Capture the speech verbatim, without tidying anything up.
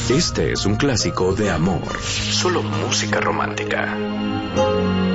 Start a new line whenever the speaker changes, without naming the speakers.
Este es un clásico de amor. Solo música romántica.